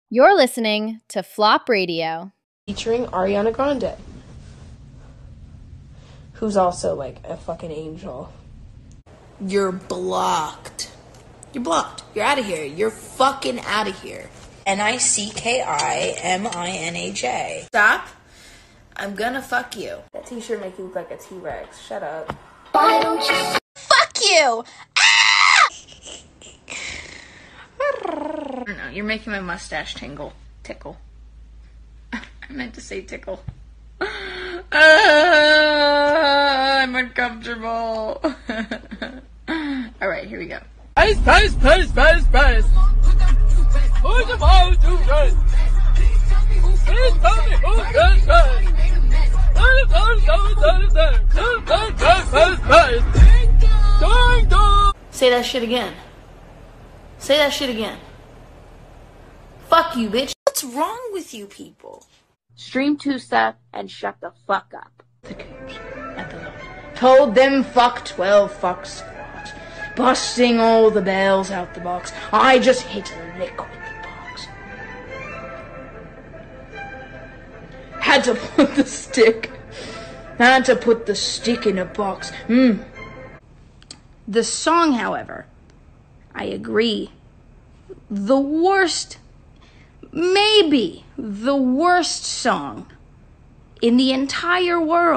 You're listening to Flop Radio. Featuring Ariana Grande, who's also like a fucking angel. You're blocked. You're blocked. You're out of here. You're fucking out of here. NICKIMINAJ. Stop. I'm gonna fuck you. That t-shirt make you look like a T-Rex. Shut up. Fuck you! Ah! No, you're making my mustache tickle. I meant to say tickle. I'm uncomfortable. Alright, here we go. Pace. Who's about to run? Please tell me who's that guy? Say that shit again. Say that shit again. Fuck you, bitch. What's wrong with you people? Stream Tusa and shut the fuck up. Told them fuck 12 fuck squad. Busting all the bells out the box. I just hit a lick with the box. Had to put the stick in a box. The song, however, I agree. Maybe the worst song in the entire world.